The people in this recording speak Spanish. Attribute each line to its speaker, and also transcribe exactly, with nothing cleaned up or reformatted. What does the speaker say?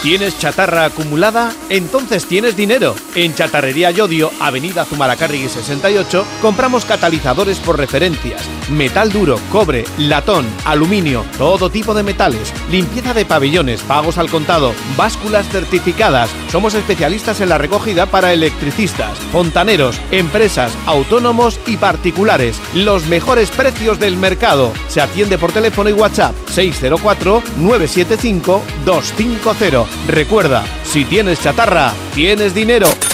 Speaker 1: ¿Tienes chatarra acumulada? Entonces tienes dinero. En Chatarrería Llodio, Avenida Zumalacárregui sesenta y ocho, compramos catalizadores por referencias, metal duro, cobre, latón, aluminio, todo tipo de metales, limpieza de pabellones, pagos al contado, básculas certificadas. Somos especialistas en la recogida para electricistas, fontaneros, empresas, autónomos y particulares. Los mejores precios del mercado. Se atiende por teléfono y WhatsApp seis cero cuatro, nueve siete cinco, dos cinco cero. Recuerda, si tienes chatarra, tienes dinero.